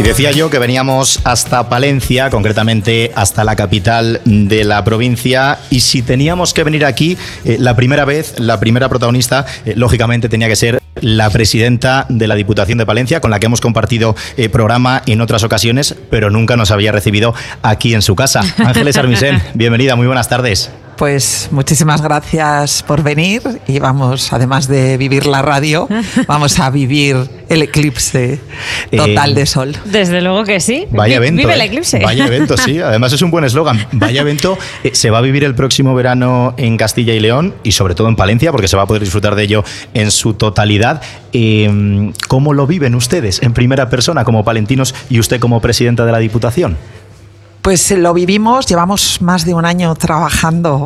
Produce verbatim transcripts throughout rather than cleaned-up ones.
Y decía yo que veníamos hasta Palencia, concretamente hasta la capital de la provincia, y si teníamos que venir aquí, eh, la primera vez, la primera protagonista, eh, lógicamente tenía que ser la presidenta de la Diputación de Palencia, con la que hemos compartido eh, programa en otras ocasiones, pero nunca nos había recibido aquí en su casa. Ángeles Armisen, bienvenida, muy buenas tardes. Pues muchísimas gracias por venir y vamos, además de vivir la radio, vamos a vivir el eclipse total eh, de sol. Desde luego que sí. Vaya evento. Vive el eh. eclipse. Vaya evento, sí. Además es un buen eslogan. Vaya evento. Eh, se va a vivir el próximo verano en Castilla y León y sobre todo en Palencia, porque se va a poder disfrutar de ello en su totalidad. Eh, ¿Cómo lo viven ustedes en primera persona como palentinos y usted como presidenta de la Diputación? Pues lo vivimos, llevamos más de un año trabajando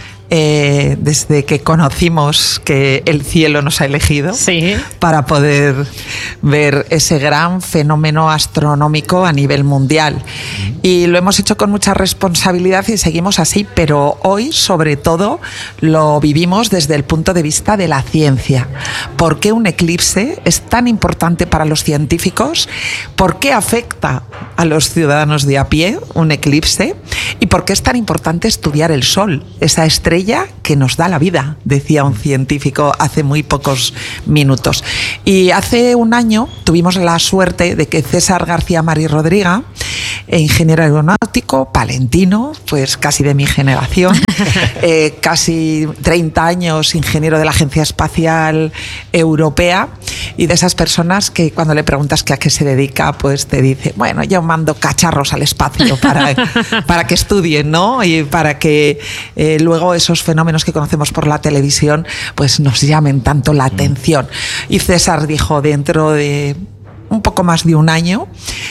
eh, desde que conocimos que el cielo nos ha elegido, sí, para poder ver ese gran fenómeno astronómico a nivel mundial. Y lo hemos hecho con mucha responsabilidad y seguimos así, pero hoy sobre todo lo vivimos desde el punto de vista de la ciencia. ¿Por qué un eclipse es tan importante para los científicos? ¿Por qué afecta a los ciudadanos de a pie un eclipse? ¿Y por qué es tan importante estudiar el Sol, esa estrella que nos da la vida?, decía un científico hace muy pocos minutos. Y hace un año tuvimos la suerte de que César García Mari Rodriga, ingeniero aeronáutico, palentino, pues casi de mi generación, eh, casi treinta años ingeniero de la Agencia Espacial Europea, y de esas personas que cuando le preguntas que a qué se dedica, pues te dice, bueno, yo mando cacharros al espacio para, para que estudien, ¿no? Y para que eh, luego esos fenómenos que conocemos por la televisión pues nos llamen tanto la atención. Y César dijo, dentro de un poco más de un año,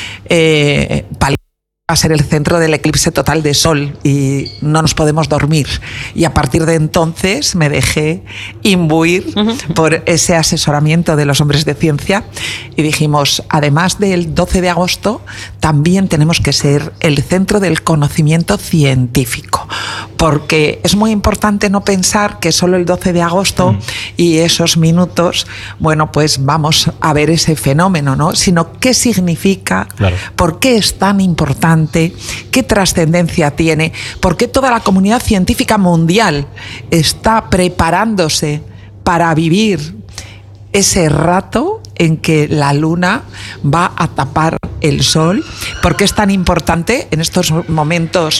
eh, va a ser el centro del eclipse total de sol y no nos podemos dormir. Y a partir de entonces me dejé imbuir uh-huh. por ese asesoramiento de los hombres de ciencia y dijimos, además del doce de agosto, también tenemos que ser el centro del conocimiento científico, porque es muy importante no pensar que solo el doce de agosto uh-huh. y esos minutos, bueno, pues vamos a ver ese fenómeno, ¿no? Sino qué significa, claro. por qué es tan importante, qué trascendencia tiene, por qué toda la comunidad científica mundial está preparándose para vivir ese rato en que la luna va a tapar el sol, por qué es tan importante en estos momentos.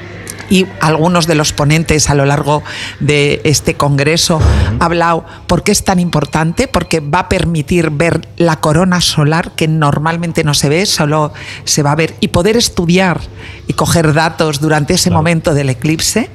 Y algunos de los ponentes a lo largo de este congreso han hablado por qué es tan importante, porque va a permitir ver la corona solar que normalmente no se ve, solo se va a ver, y poder estudiar y coger datos durante ese claro. momento del eclipse.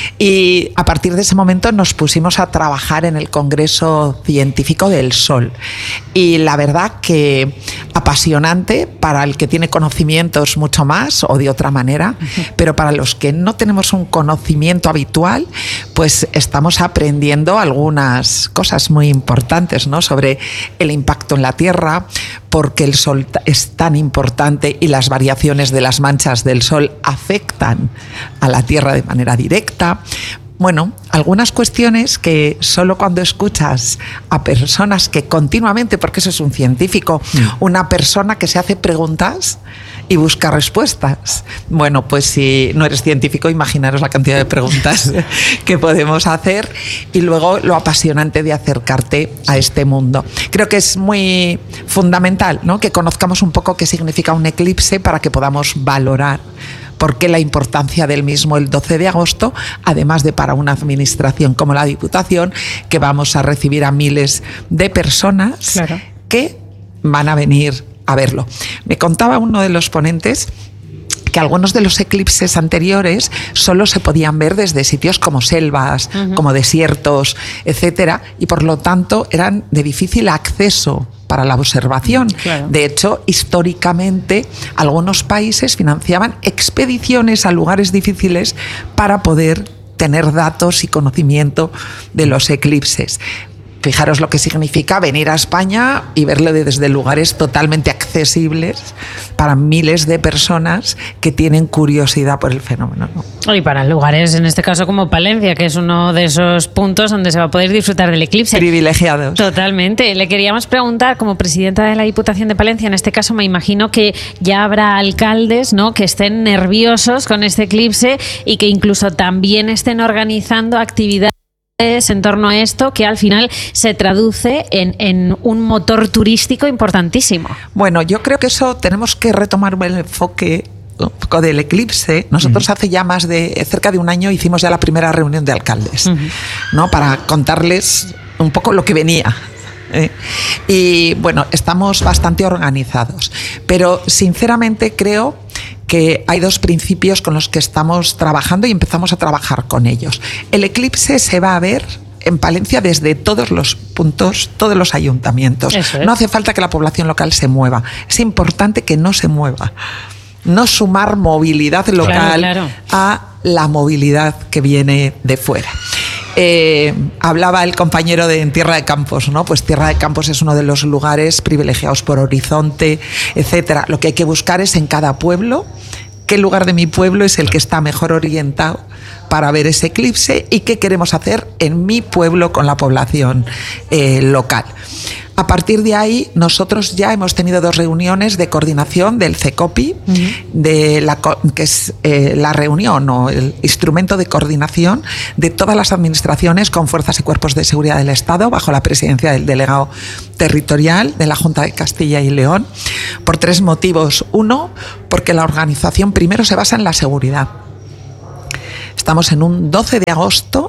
Y a partir de ese momento nos pusimos a trabajar en el Congreso Científico del Sol. Y la verdad que apasionante para el que tiene conocimientos mucho más o de otra manera, pero para los que no tenemos un conocimiento habitual, pues estamos aprendiendo algunas cosas muy importantes, ¿no? Sobre el impacto en la Tierra, porque el Sol es tan importante y las variaciones de las manchas del Sol afectan a la Tierra de manera directa. Bueno, algunas cuestiones que solo cuando escuchas a personas que continuamente, porque eso es un científico, mm. una persona que se hace preguntas y busca respuestas. Bueno, pues si no eres científico, imaginaros la cantidad de preguntas que podemos hacer y luego lo apasionante de acercarte a este mundo. Creo que es muy fundamental, ¿no?, que conozcamos un poco qué significa un eclipse para que podamos valorar por qué la importancia del mismo el doce de agosto, además de para una administración como la Diputación, que vamos a recibir a miles de personas claro. que van a venir a verlo. Me contaba uno de los ponentes que algunos de los eclipses anteriores solo se podían ver desde sitios como selvas, uh-huh. como desiertos, etcétera, y por lo tanto eran de difícil acceso para la observación. Claro. De hecho, históricamente, algunos países financiaban expediciones a lugares difíciles para poder tener datos y conocimiento de los eclipses. Fijaros lo que significa venir a España y verlo desde lugares totalmente accesibles para miles de personas que tienen curiosidad por el fenómeno, ¿no? Y para lugares, en este caso como Palencia, que es uno de esos puntos donde se va a poder disfrutar del eclipse. Privilegiados. Totalmente. Le queríamos preguntar, como presidenta de la Diputación de Palencia, en este caso me imagino que ya habrá alcaldes, ¿no?, que estén nerviosos con este eclipse y que incluso también estén organizando actividades en torno a esto, que al final se traduce en, en un motor turístico importantísimo. Bueno, yo creo que eso tenemos que retomar el enfoque un poco del eclipse. Nosotros uh-huh. hace ya más de cerca de un año hicimos ya la primera reunión de alcaldes, uh-huh. ¿no?, para contarles un poco lo que venía. ¿eh? Y bueno, estamos bastante organizados, pero sinceramente creo que hay dos principios con los que estamos trabajando y empezamos a trabajar con ellos. El eclipse se va a ver en Palencia desde todos los puntos, todos los ayuntamientos. Eso es. No hace falta que la población local se mueva. Es importante que no se mueva. No sumar movilidad local claro, claro. a la movilidad que viene de fuera. Eh, hablaba el compañero de en Tierra de Campos, ¿no? Pues Tierra de Campos es uno de los lugares privilegiados por Horizonte, etcétera. Lo que hay que buscar es en cada pueblo qué lugar de mi pueblo es el que está mejor orientado para ver ese eclipse y qué queremos hacer en mi pueblo con la población eh, local. A partir de ahí, nosotros ya hemos tenido dos reuniones de coordinación del CECOPI, uh-huh. de la, que es eh, la reunión o el instrumento de coordinación de todas las administraciones con fuerzas y cuerpos de seguridad del Estado, bajo la presidencia del delegado territorial de la Junta de Castilla y León, por tres motivos. Uno, porque la organización primero se basa en la seguridad. Estamos en un doce de agosto,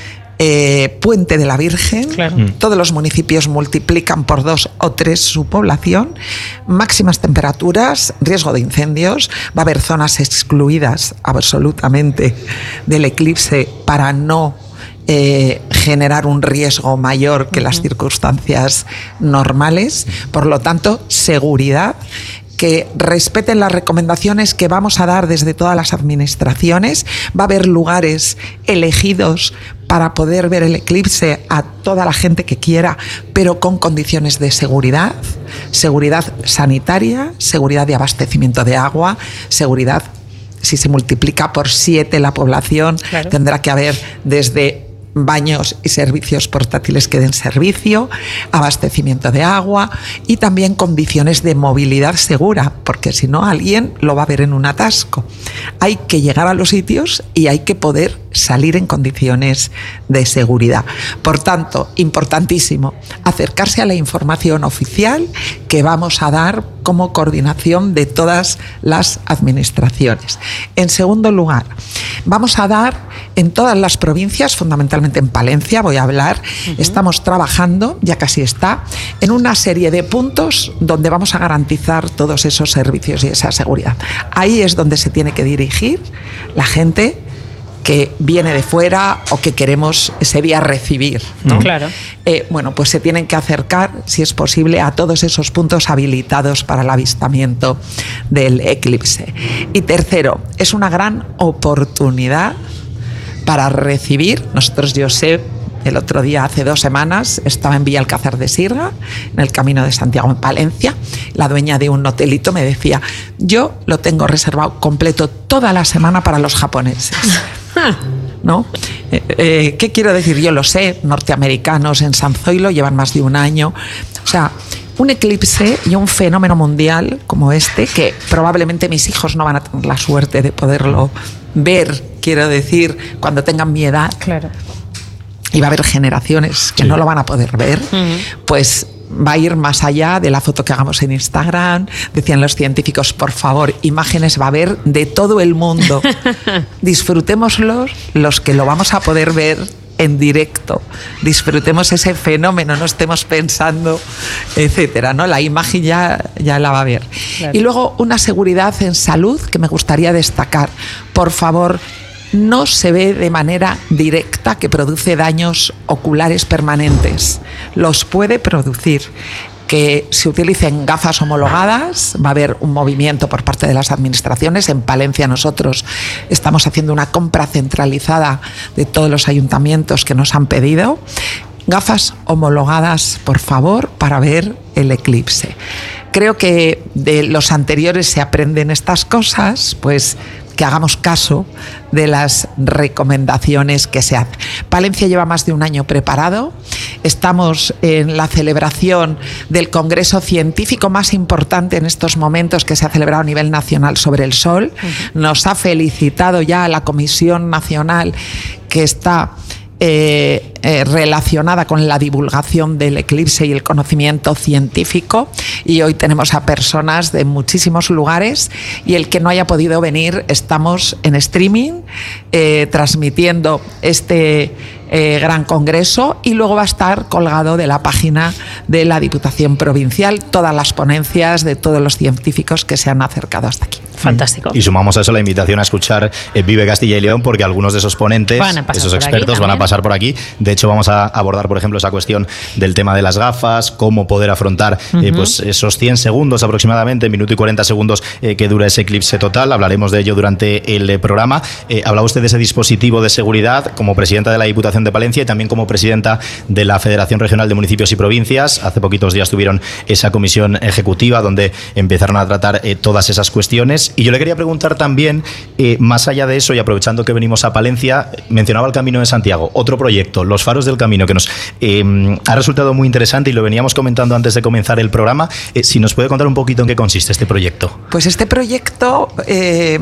Eh, Puente de la Virgen, claro. Todos los municipios multiplican por dos o tres su población, máximas temperaturas, riesgo de incendios, va a haber zonas excluidas absolutamente del eclipse para no eh, generar un riesgo mayor que uh-huh. las circunstancias normales, por lo tanto, seguridad. Que respeten las recomendaciones que vamos a dar desde todas las administraciones. Va a haber lugares elegidos para poder ver el eclipse a toda la gente que quiera, pero con condiciones de seguridad, seguridad sanitaria, seguridad de abastecimiento de agua, seguridad, si se multiplica por siete la población, claro. tendrá que haber desde baños y servicios portátiles que den servicio, abastecimiento de agua y también condiciones de movilidad segura, porque si no alguien lo va a ver en un atasco. Hay que llegar a los sitios y hay que poder salir en condiciones de seguridad. Por tanto, importantísimo, acercarse a la información oficial que vamos a dar como coordinación de todas las administraciones. En segundo lugar, vamos a dar en todas las provincias, fundamentalmente en Palencia, voy a hablar, uh-huh. estamos trabajando, ya casi está, en una serie de puntos donde vamos a garantizar todos esos servicios y esa seguridad. Ahí es donde se tiene que dirigir la gente que viene de fuera o que queremos ese día recibir, ¿no? Claro. Eh, bueno, pues se tienen que acercar, si es posible, a todos esos puntos habilitados para el avistamiento del eclipse. Y tercero, es una gran oportunidad para recibir. Nosotros, yo sé, el otro día, hace dos semanas, estaba en Villalcázar de Sirga, en el Camino de Santiago, en Palencia. La dueña de un hotelito me decía, yo lo tengo reservado completo toda la semana para los japoneses. ¿No? Eh, eh, ¿Qué quiero decir? Yo lo sé, norteamericanos en San Zoilo llevan más de un año. O sea, un eclipse y un fenómeno mundial como este, que probablemente mis hijos no van a tener la suerte de poderlo ver, quiero decir, cuando tengan mi edad. Claro. Y va a haber generaciones que sí. no lo van a poder ver, uh-huh. pues va a ir más allá de la foto que hagamos en Instagram. Decían los científicos, por favor, imágenes va a haber de todo el mundo. Disfrutémoslos los que lo vamos a poder ver en directo. Disfrutemos ese fenómeno, no estemos pensando, etcétera, ¿no? La imagen ya, ya la va a ver. Claro. Y luego una seguridad en salud que me gustaría destacar. Por favor, no se ve de manera directa que produce daños oculares permanentes. Los puede producir. Que se utilicen gafas homologadas, va a haber un movimiento por parte de las administraciones. En Palencia nosotros estamos haciendo una compra centralizada de todos los ayuntamientos que nos han pedido. Gafas homologadas, por favor, para ver el eclipse. Creo que de los anteriores se aprenden estas cosas, pues que hagamos caso de las recomendaciones que se hacen. Palencia lleva más de un año preparado. Estamos en la celebración del congreso científico más importante en estos momentos que se ha celebrado a nivel nacional sobre el Sol. Uh-huh. Nos ha felicitado ya la Comisión Nacional que está Eh, eh, relacionada con la divulgación del eclipse y el conocimiento científico, y hoy tenemos a personas de muchísimos lugares, y el que no haya podido venir, estamos en streaming eh, transmitiendo este eh, gran congreso, y luego va a estar colgado de la página de la Diputación Provincial todas las ponencias de todos los científicos que se han acercado hasta aquí. Fantástico. Y sumamos a eso la invitación a escuchar eh, Vive Castilla y León, porque algunos de esos ponentes, esos expertos van a pasar por aquí. De hecho, vamos a abordar, por ejemplo, esa cuestión del tema de las gafas, cómo poder afrontar uh-huh. eh, pues esos cien segundos aproximadamente, minuto y cuarenta segundos eh, que dura ese eclipse total. Hablaremos de ello durante el eh, programa. Eh, hablaba usted de ese dispositivo de seguridad como presidenta de la Diputación de Palencia y también como presidenta de la Federación Regional de Municipios y Provincias. Hace poquitos días tuvieron esa comisión ejecutiva donde empezaron a tratar eh, todas esas cuestiones. Y yo le quería preguntar también, eh, más allá de eso, y aprovechando que venimos a Palencia, mencionaba el Camino de Santiago, otro proyecto, los Faros del Camino, que nos eh, ha resultado muy interesante y lo veníamos comentando antes de comenzar el programa. Eh, si nos puede contar un poquito en qué consiste este proyecto. Pues este proyecto Eh...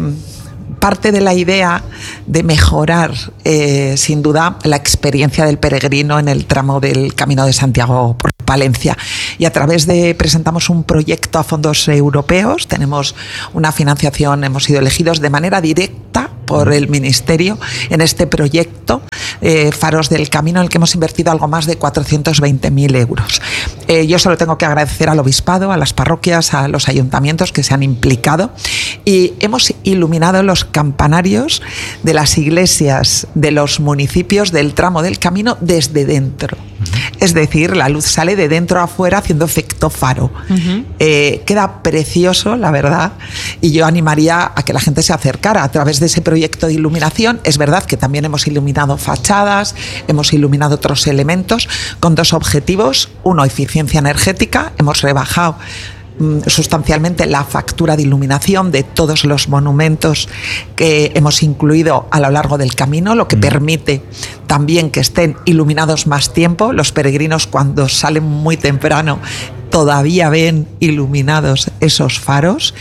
parte de la idea de mejorar, eh, sin duda, la experiencia del peregrino en el tramo del Camino de Santiago por Palencia. Y a través de, presentamos un proyecto a fondos europeos, tenemos una financiación, hemos sido elegidos de manera directa por el Ministerio en este proyecto, eh, Faros del Camino, en el que hemos invertido algo más de cuatrocientos veinte mil euros. Eh, yo solo tengo que agradecer al Obispado, a las parroquias, a los ayuntamientos que se han implicado, y hemos iluminado los campanarios de las iglesias de los municipios del tramo del camino desde dentro. Uh-huh. Es decir, la luz sale de dentro a afuera haciendo efecto faro. Uh-huh. Eh, queda precioso, la verdad, y yo animaría a que la gente se acercara a través de ese proyecto de iluminación. Es verdad que también hemos iluminado fachadas, hemos iluminado otros elementos con dos objetivos. Uno, eficiencia energética. Hemos rebajado sustancialmente la factura de iluminación de todos los monumentos que hemos incluido a lo largo del camino, lo que mm. permite también que estén iluminados más tiempo. Los peregrinos, cuando salen muy temprano, todavía ven iluminados esos faros.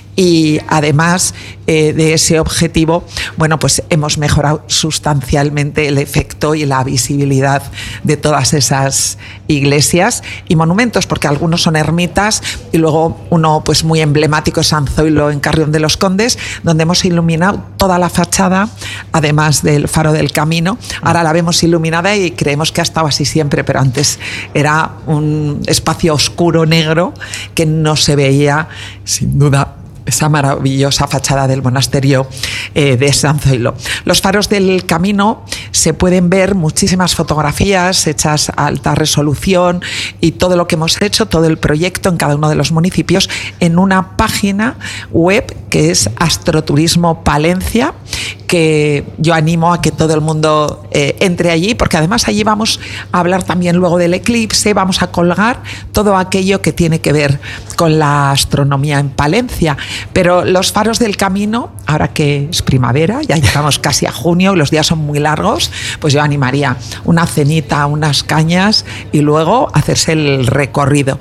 Y además eh, de ese objetivo, bueno, pues hemos mejorado sustancialmente el efecto y la visibilidad de todas esas iglesias y monumentos, porque algunos son ermitas y luego uno pues muy emblemático es San Zoilo en Carrión de los Condes, donde hemos iluminado toda la fachada, además del Faro del Camino. Ahora la vemos iluminada y creemos que ha estado así siempre, pero antes era un espacio oscuro, negro, que no se veía, sin duda, esa maravillosa fachada del monasterio eh, de San Zoilo. Los faros del camino se pueden ver muchísimas fotografías hechas a alta resolución y todo lo que hemos hecho, todo el proyecto en cada uno de los municipios, en una página web que es Astroturismo Palencia, que yo animo a que todo el mundo eh, entre allí, porque además allí vamos a hablar también luego del eclipse, vamos a colgar todo aquello que tiene que ver con la astronomía en Palencia. Pero los faros del camino, ahora que es primavera, ya llegamos casi a junio y los días son muy largos, pues yo animaría una cenita, unas cañas y luego hacerse el recorrido.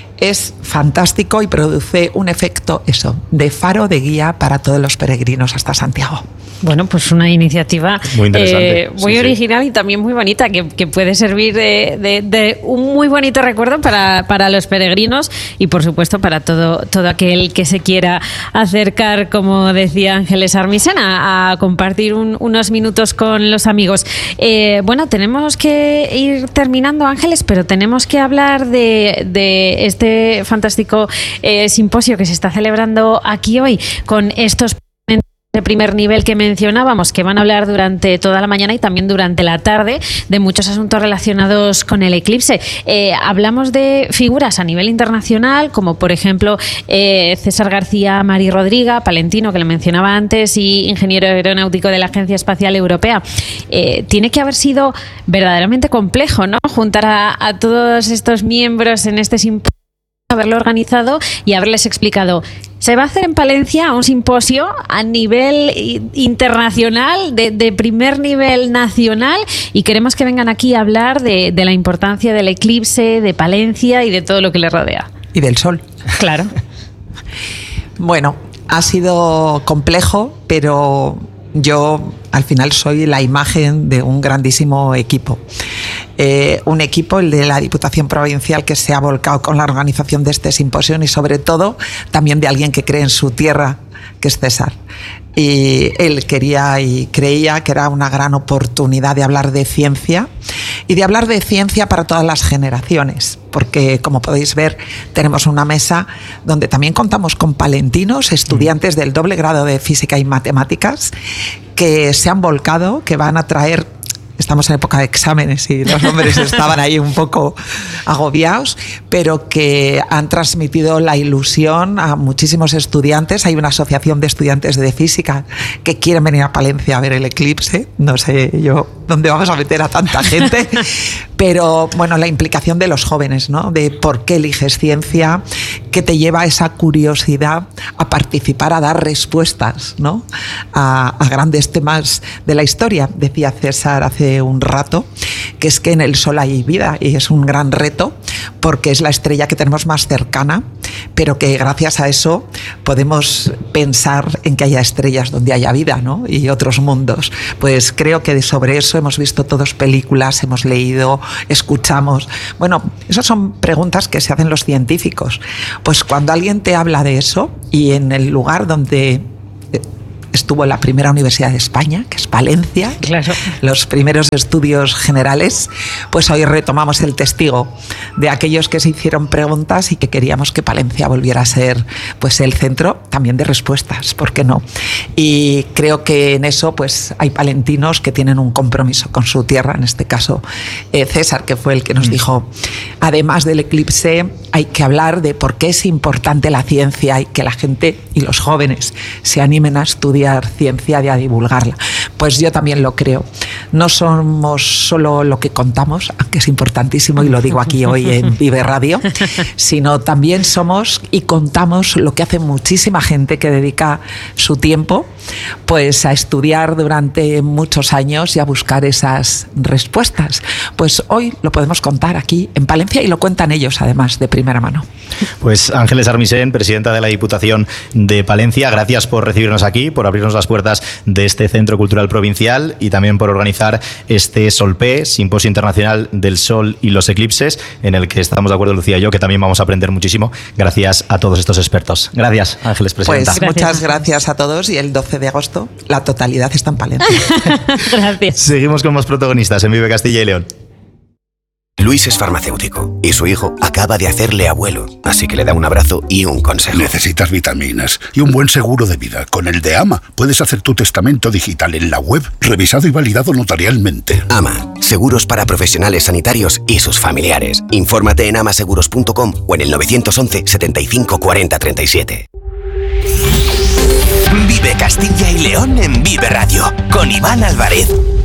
Es fantástico y produce un efecto, eso, de faro, de guía para todos los peregrinos hasta Santiago. Bueno, pues una iniciativa muy, interesante. Eh, muy sí, original sí. y también muy bonita, que, que puede servir de, de, de un muy bonito recuerdo para, para los peregrinos y, por supuesto, para todo, todo aquel que se quiera acercar, como decía Ángeles Armisen, a compartir un, unos minutos con los amigos. Eh, bueno, tenemos que ir terminando, Ángeles, pero tenemos que hablar de, de este fantástico eh, simposio que se está celebrando aquí hoy con estos de primer nivel que mencionábamos, que van a hablar durante toda la mañana y también durante la tarde de muchos asuntos relacionados con el eclipse. Eh, hablamos de figuras a nivel internacional, como por ejemplo eh, César García Mari Rodriga, palentino, que le mencionaba antes, y ingeniero aeronáutico de la Agencia Espacial Europea. Eh, tiene que haber sido verdaderamente complejo, ¿no?, juntar a, a todos estos miembros en este simposio, haberlo organizado y haberles explicado: se va a hacer en Palencia un simposio a nivel internacional, de, de primer nivel nacional, y queremos que vengan aquí a hablar de, de la importancia del eclipse, de Palencia y de todo lo que le rodea. Y del sol. Claro. Bueno, ha sido complejo, pero yo al final soy la imagen de un grandísimo equipo. Eh, un equipo, el de la Diputación Provincial, que se ha volcado con la organización de este simposio, y sobre todo también de alguien que cree en su tierra, que es César. Y él quería y creía que era una gran oportunidad de hablar de ciencia, y de hablar de ciencia para todas las generaciones, porque, como podéis ver, tenemos una mesa donde también contamos con palentinos, estudiantes del doble grado de Física y Matemáticas, que se han volcado, que van a traer... Estamos en época de exámenes y los hombres estaban ahí un poco agobiados, pero que han transmitido la ilusión a muchísimos estudiantes. Hay una asociación de estudiantes de física que quieren venir a Palencia a ver el eclipse. No sé yo dónde vamos a meter a tanta gente, pero bueno, la implicación de los jóvenes, ¿no?, de por qué eliges ciencia, que te lleva a esa curiosidad a participar, a dar respuestas, ¿no?, a, a grandes temas de la historia. Decía César hace un rato que es que en el Sol hay vida, y es un gran reto porque es la estrella que tenemos más cercana, pero que gracias a eso podemos pensar en que haya estrellas donde haya vida, ¿no?, y otros mundos. Pues creo que sobre eso hemos visto todos películas, hemos leído, escuchamos. Bueno, esas son preguntas que se hacen los científicos. Pues cuando alguien te habla de eso, y en el lugar donde estuvo la primera universidad de España, que es Palencia, claro, los primeros estudios generales, pues hoy retomamos el testigo de aquellos que se hicieron preguntas y que queríamos que Palencia volviera a ser, pues, el centro también de respuestas, ¿por qué no? Y creo que en eso, pues, hay palentinos que tienen un compromiso con su tierra, en este caso eh, César, que fue el que nos mm. dijo, además del eclipse, hay que hablar de por qué es importante la ciencia y que la gente y los jóvenes se animen a estudiar ciencia y a divulgarla. Pues yo también lo creo. No somos solo lo que contamos, aunque es importantísimo, y lo digo aquí hoy en Vive Radio, sino también somos y contamos lo que hace muchísima gente que dedica su tiempo, pues, a estudiar durante muchos años y a buscar esas respuestas. Pues hoy lo podemos contar aquí en Palencia, y lo cuentan ellos además de primera mano. Pues Ángeles Armisen, presidenta de la Diputación de Palencia, gracias por recibirnos aquí, por abrirnos las puertas de este Centro Cultural Provincial, y también por organizar este Solpé, Simposio Internacional del Sol y los Eclipses, en el que estamos de acuerdo Lucía y yo, que también vamos a aprender muchísimo gracias a todos estos expertos. Gracias, Ángeles, presidenta. Pues gracias. Muchas gracias a todos, y el doce de agosto la totalidad está en Palencia. Gracias. Seguimos con más protagonistas en Vive Castilla y León. Luis es farmacéutico y su hijo acaba de hacerle abuelo, así que le da un abrazo y un consejo. Necesitas vitaminas y un buen seguro de vida. Con el de AMA puedes hacer tu testamento digital en la web, revisado y validado notarialmente. AMA, seguros para profesionales sanitarios y sus familiares. Infórmate en amaseguros punto com o en el nueve once, setenta y cinco, cuarenta, treinta y siete. Vive Castilla y León en Vive Radio, con Iván Álvarez.